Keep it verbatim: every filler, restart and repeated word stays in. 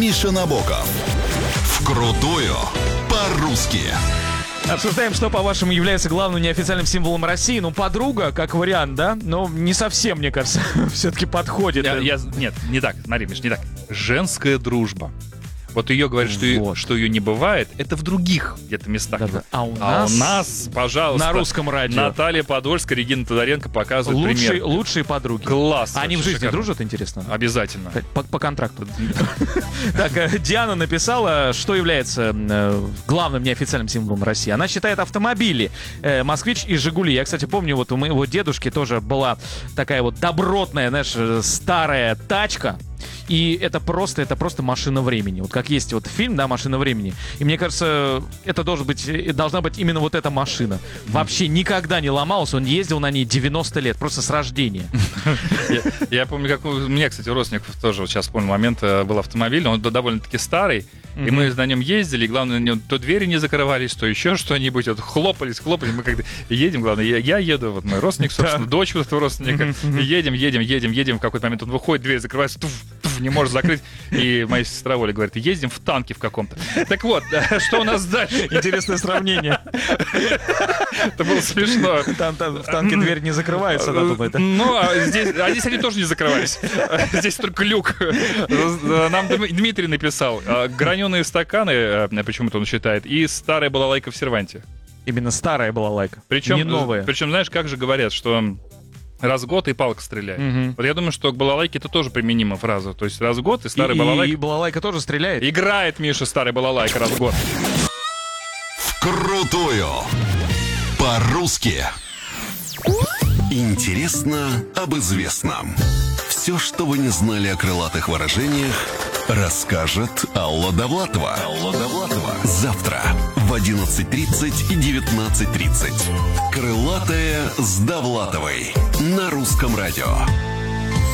Миша Набоков. Вкрутую по-русски. Обсуждаем, что, по-вашему, является главным неофициальным символом России. Ну, подруга, как вариант, да? Но не совсем, мне кажется, все-таки подходит. Я, я, нет, не так, смотри, Миш, не так. Женская дружба. Вот ее говорят, что, вот. ее, что ее не бывает, это в других где-то местах. Да-да. А у а нас, у нас, пожалуйста, на русском радио Наталья Подольская, Регина Тодоренко показывают лучшие, пример. лучшие подруги. Класс. Они в жизни шикарно. дружат, интересно? Обязательно. По, по контракту. Так, Диана написала, что является главным неофициальным символом России. Она считает автомобили. Москвич и Жигули. Я, кстати, помню, вот у моего дедушки тоже была такая вот добротная, знаешь, старая тачка. И это просто, это просто машина времени. Вот как есть вот фильм, да, «Машина времени». И мне кажется, это должен быть, должна быть именно вот эта машина. Вообще никогда не ломалась. Он ездил на ней девяносто лет, просто с рождения. Я помню, как у меня, кстати, у родственников тоже, вот сейчас помню момент, был автомобиль, он довольно-таки старый. И mm-hmm. мы на нем ездили, и главное, на нем то двери не закрывались, то еще что-нибудь, вот хлопались, хлопались, мы как-то едем, главное, я, я еду, вот мой родственник, собственно, дочь вот этого родственника, mm-hmm. едем, едем, едем, едем, в какой-то момент он выходит, дверь закрывается, туф, туф, не может закрыть, и моя сестра Оля говорит, ездим в танке в каком-то. Так вот, что у нас дальше? Интересное сравнение. Это было смешно. Там, там в танке дверь не закрывается, да, думаю, да? Ну, а здесь, а здесь они тоже не закрывались. Здесь только люк. Нам Дмитрий написал, граненые стаканы, почему-то он считает, и старая балалайка в серванте. Именно старая балалайка, причем, не новая. Причем, знаешь, как же говорят, что раз в год и палка стреляет. Угу. Вот я думаю, что к балалайке это тоже применима фраза. То есть раз в год и старая и, балалайка... И балалайка тоже стреляет. Играет, Миша, старая балалайка раз в год. Вкрутую по-русски. Интересно об известном. Все, что вы не знали о крылатых выражениях, расскажет Алла Довлатова. Алла Довлатова. Завтра в одиннадцать тридцать и девятнадцать тридцать. Крылатая с Довлатовой на русском радио.